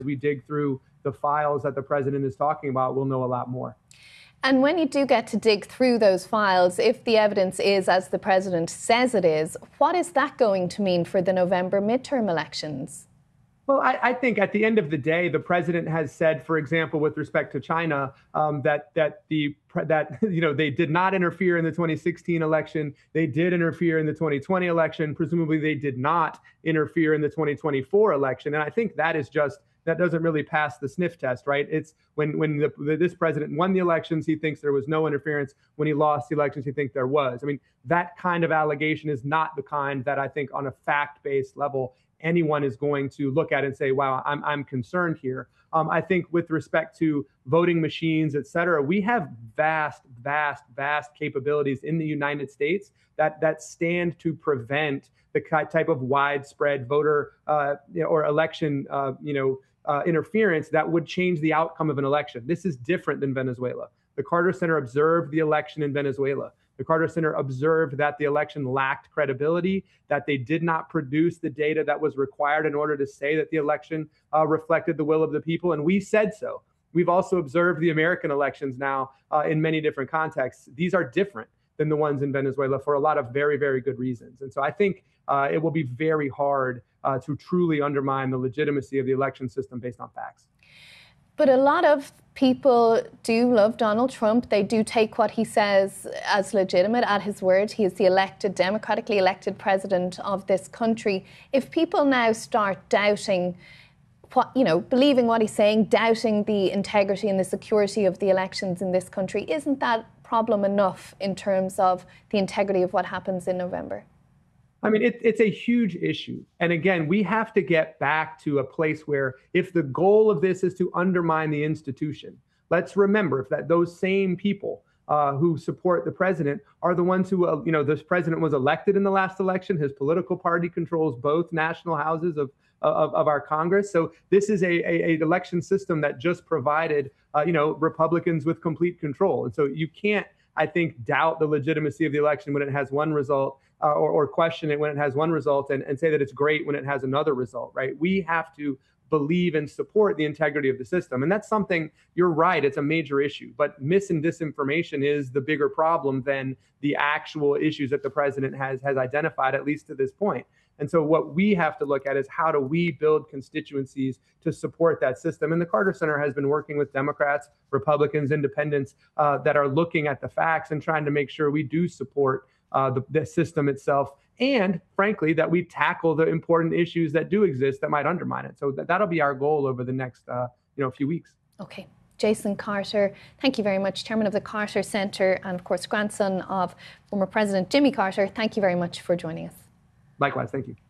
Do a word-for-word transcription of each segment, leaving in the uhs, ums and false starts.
we dig through the files that the president is talking about, we'll know a lot more. And when you do get to dig through those files, if the evidence is as the president says it is, what is that going to mean for the November midterm elections? Well, I, I think at the end of the day, the president has said, for example, with respect to China, um, that that the that you know they did not interfere in the twenty sixteen election. They did interfere in the twenty twenty election. Presumably, they did not interfere in the twenty twenty-four election. And I think that is just that doesn't really pass the sniff test, right? It's when when the, the, this president won the elections, he thinks there was no interference. When he lost the elections, he thinks there was. I mean, that kind of allegation is not the kind that I think on a fact-based level anyone is going to look at and say, wow, I'm, I'm concerned here. Um, I think with respect to voting machines, et cetera, we have vast, vast, vast capabilities in the United States that, that stand to prevent the type of widespread voter uh, or election uh, you know, uh, interference that would change the outcome of an election. This is different than Venezuela. The Carter Center observed the election in Venezuela. The Carter Center observed that the election lacked credibility, that they did not produce the data that was required in order to say that the election uh, reflected the will of the people. And we said so. We've also observed the American elections now uh, in many different contexts. These are different than the ones in Venezuela for a lot of very, very good reasons. And so I think uh, it will be very hard uh, to truly undermine the legitimacy of the election system based on facts. But a lot of people do love Donald Trump. They do take what he says as legitimate, at his word. He is the elected, democratically elected president of this country. If people now start doubting what, you know, believing what he's saying, doubting the integrity and the security of the elections in this country, isn't that problem enough in terms of the integrity of what happens in November? I mean, it, it's a huge issue. And again, we have to get back to a place where if the goal of this is to undermine the institution, let's remember if that those same people uh, who support the president are the ones who, uh, you know, this president was elected in the last election. His political party controls both national houses of of, of our Congress. So this is a, a, a election system that just provided, uh, you know, Republicans with complete control. And so you can't, I think, doubt the legitimacy of the election when it has one result. Uh, or, or question it when it has one result and, and say that it's great when it has another result, right? We have to believe and support the integrity of the system. And that's something, you're right, it's a major issue. But mis and disinformation is the bigger problem than the actual issues that the president has, has identified, at least to this point. And so what we have to look at is how do we build constituencies to support that system? And the Carter Center has been working with Democrats, Republicans, independents uh, that are looking at the facts and trying to make sure we do support Uh, the, the system itself, and frankly, that we tackle the important issues that do exist that might undermine it. So that, that'll be our goal over the next uh, you know, few weeks. Okay. Jason Carter, thank you very much. Chairman of the Carter Center and, of course, grandson of former President Jimmy Carter. Thank you very much for joining us. Likewise. Thank you.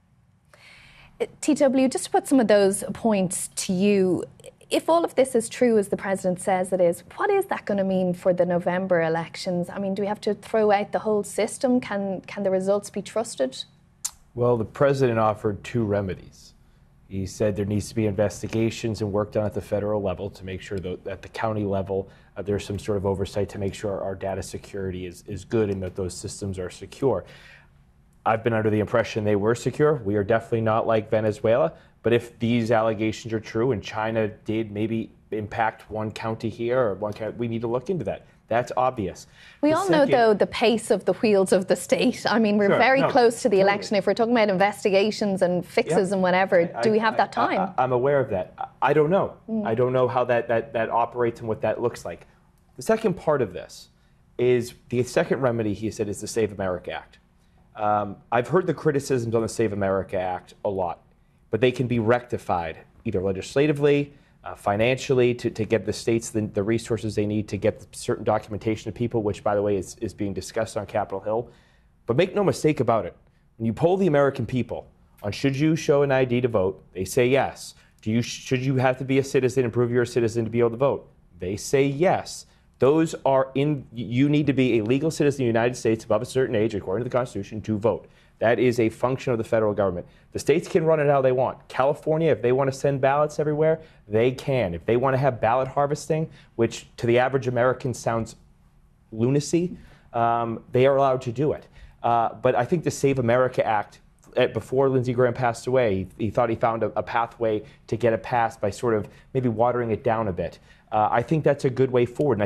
T W, just to put some of those points to you, if all of this is true, as the president says it is, what is that going to mean for the November elections? I mean, do we have to throw out the whole system? Can can the results be trusted? Well, the president offered two remedies. He said there needs to be investigations and work done at the federal level to make sure that at the county level uh, there's some sort of oversight to make sure our data security is, is good and that those systems are secure. I've been under the impression they were secure. We are definitely not like Venezuela. But if these allegations are true and China did maybe impact one county here or one county, we need to look into that. That's obvious. We the all second, know, though, the pace of the wheels of the state. I mean, we're sure, very no, close to the totally. election. If we're talking about investigations and fixes yeah, and whatever, I, do we have I, that time? I, I'm aware of that. I don't know. Mm. I don't know how that, that, that operates and what that looks like. The second part of this is the second remedy, he said, is the Save America Act. Um, I've heard the criticisms on the Save America Act a lot, but they can be rectified either legislatively, uh, financially, to, to get the states the, the resources they need to get certain documentation to people, which, by the way, is, is being discussed on Capitol Hill. But make no mistake about it. When you poll the American people on should you show an I D to vote, they say yes. Do you, should you have to be a citizen and prove you're a citizen to be able to vote? They say yes. Those are in, you need to be a legal citizen of the United States above a certain age, according to the Constitution, to vote. That is a function of the federal government. The states can run it how they want. California, if they want to send ballots everywhere, they can. If they want to have ballot harvesting, which to the average American sounds lunacy, um, they are allowed to do it. Uh, but I think the Save America Act at, before Lindsey Graham passed away, he, he thought he found a, a pathway to get it passed by sort of maybe watering it down a bit. Uh, I think that's a good way forward. And